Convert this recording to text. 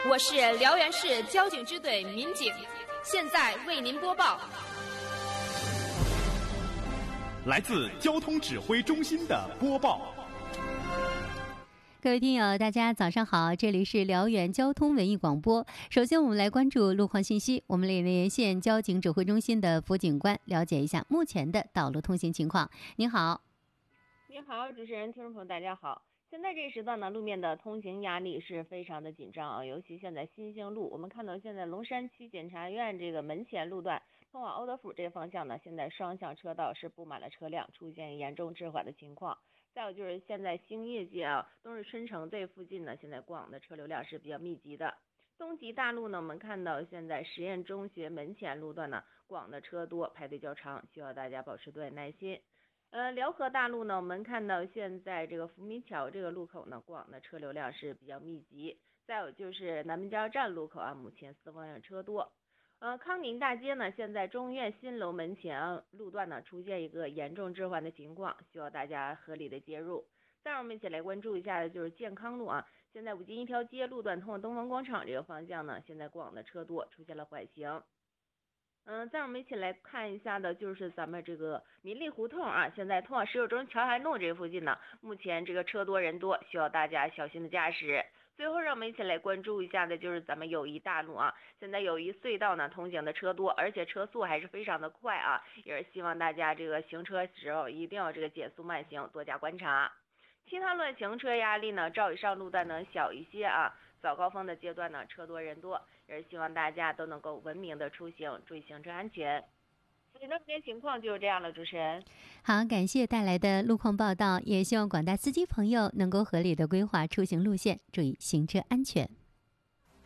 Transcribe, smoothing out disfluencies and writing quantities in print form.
我是辽源市交警支队民警，现在为您播报。 来自交通指挥中心的播报。 各位听友，大家早上好，这里是辽源交通文艺广播。首先我们来关注路况信息，我们连线交警指挥中心的副警官，了解一下目前的道路通行情况。您好。 您好，主持人，听众朋友大家好。现在这时段呢，路面的通行压力是非常的紧张啊，尤其现在新兴路，我们看到现在龙山区检察院这个门前路段通往欧德府这个方向呢，现在双向车道是布满了车辆，出现严重滞缓的情况。再有就是现在兴业街啊，东日春城这附近呢，现在过往的车流量是比较密集的。东极大路呢，我们看到现在实验中学门前路段呢，过往的车多，排队较长，需要大家保持多点耐心。辽河大路呢，我们看到现在这个福民桥这个路口呢，过往的车流量是比较密集。再有就是南门加油站路口啊，目前四方向车多。康宁大街呢，现在中院新楼门前路段呢，出现一个严重滞缓的情况，需要大家合理的介入。再让我们一起来关注一下的就是健康路啊，现在五金一条街路段通往东方广场这个方向呢，现在过往的车多，出现了缓行。再让我们一起来看一下的就是咱们这个民利胡同啊，现在通往石友中桥海路这附近呢，目前这个车多人多，需要大家小心的驾驶。最后让我们一起来关注一下的就是咱们友谊大路啊，现在友谊隧道呢通行的车多，而且车速还是非常的快啊，也是希望大家这个行车时候一定要这个减速慢行，多加观察。其他路行车压力呢，照以上路段能小一些啊，早高峰的阶段呢，车多人多，也是希望大家都能够文明的出行，注意行车安全。那目前情况就是这样了，主持人。 好，感谢带来的路况报道，也希望广大司机朋友能够合理的规划出行路线，注意行车安全。